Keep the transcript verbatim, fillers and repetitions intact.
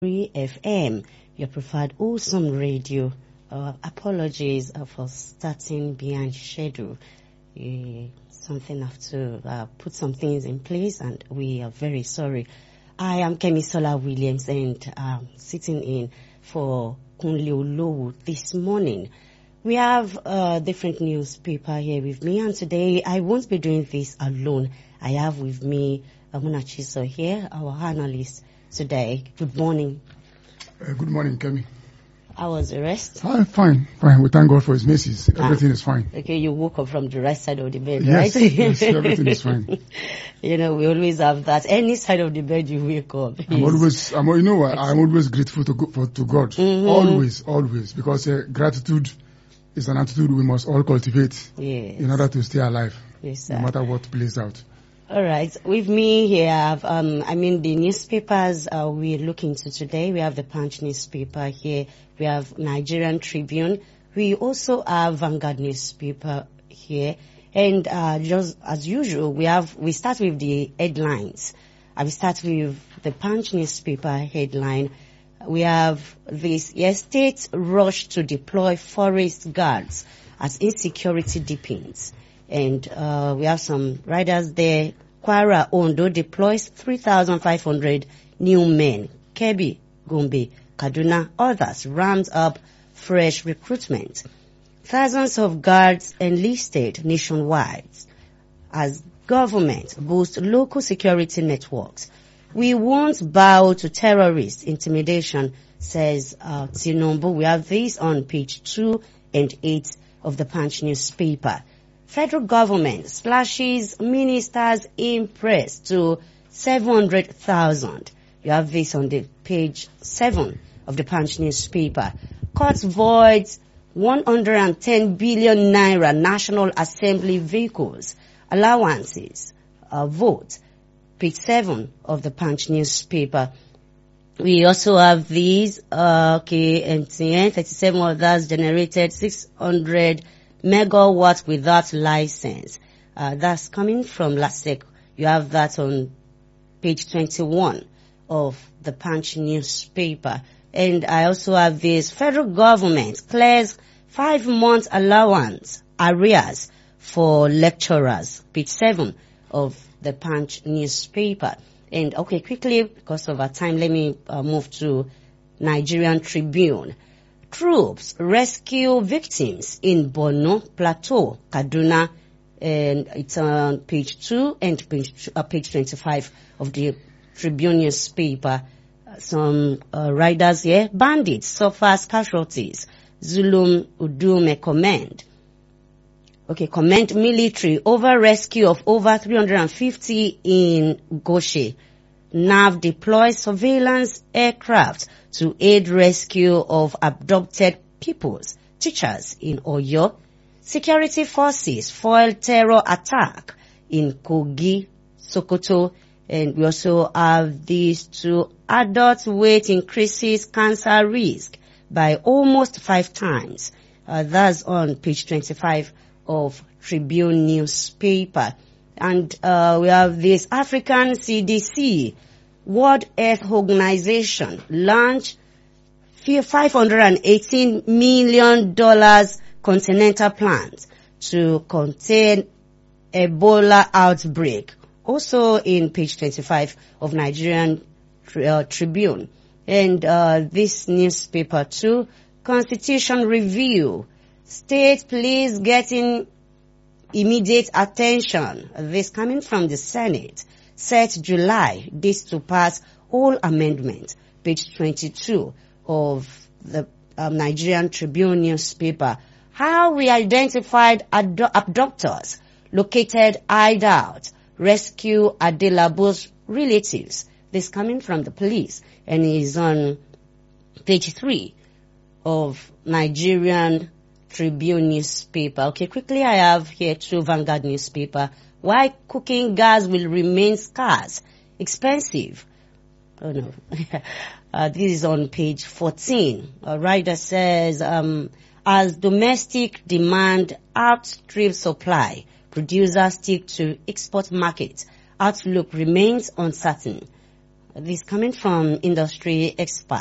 three F M, your preferred awesome radio. Uh, apologies uh, for starting behind schedule. Uh, something have to uh, put some things in place, and we are very sorry. I am Kemisola Williams, and um, sitting in for Kunle Olowu this morning. We have a different newspaper here with me, and today I won't be doing this alone. I have with me Amuna Chiso here, our analyst today. Good morning. Uh, good morning, Kemi. How was the rest? Hi, fine, fine. We thank God for His mercies. Everything ah, is fine. Okay, you woke up from the right side of the bed, yes, right? Yes, everything is fine. You know, we always have that. Any side of the bed you wake up. I'm always, I'm, you know what? I'm always grateful to for, to God. Mm-hmm. Always, always, because uh, gratitude is an attitude we must all cultivate yes. in order to stay alive, yes, sir. No matter what plays out. All right. With me here, um, I mean, the newspapers uh, we're looking to today. We have the Punch newspaper here. We have Nigerian Tribune. We also have Vanguard newspaper here. And uh, just as usual, we have we start with the headlines. I will start with the Punch newspaper headline. We have this: yes, states rush to deploy forest guards as insecurity deepens. And uh, we have some riders there. Kwara Ondo deploys three thousand five hundred new men. Kebbi, Gombe, Kaduna, others ramps up fresh recruitment. Thousands of guards enlisted nationwide as government boosts local security networks. We won't bow to terrorist intimidation, says uh, Tinubu. We have this on page two and eight of the Punch newspaper. Federal government slashes ministers' impress to seven hundred thousand. You have this on the page seven of the Punch newspaper. Court voids one hundred ten billion naira National Assembly vehicles allowances. Uh, vote. Page seven of the Punch newspaper. We also have these. Uh, okay, M T N, thirty-seven others generated six hundred megawatts without license. Uh, that's coming from LASEC. You have that on page twenty-one of the Punch newspaper. And I also have this: federal government clears five months allowance arrears for lecturers. Page seven of the Punch newspaper. And okay, quickly, because of our time, let me uh, move to Nigerian Tribune. Troops rescue victims in Borno Plateau, Kaduna, and it's on page two and page, uh, page twenty-five of the Tribune newspaper. Uh, some uh, riders here: bandits suffers casualties. Zulum Udume comment. Okay, comment military over rescue of over three hundred fifty in Goshe. N A V deploys surveillance aircraft to aid rescue of abducted pupils, teachers in Oyo. Security forces foil terror attack in Kogi, Sokoto. And we also have these two: adult weight increases cancer risk by almost five times. Uh, that's on page twenty-five of Tribune newspaper. And uh, we have this: African C D C, World Health Organization, launch five hundred eighteen million dollars continental plans to contain Ebola outbreak. Also in page twenty-five of Nigerian uh, Tribune. And uh, this newspaper too: Constitution review, state please getting immediate attention. This coming from the Senate. Set July, this to pass all amendment. Page twenty-two of the um, Nigerian Tribune newspaper. How we identified abdu- abductors, located hideout, rescue Adelabu's relatives. This coming from the police, and is on page three of Nigerian Tribune newspaper. Okay, quickly, I have here two Vanguard newspaper. Why cooking gas will remain scarce, expensive. Oh no. uh, this is on page fourteen. A writer says, um, as domestic demand outstrips supply, producers stick to export market. Outlook remains uncertain. This coming from industry expert.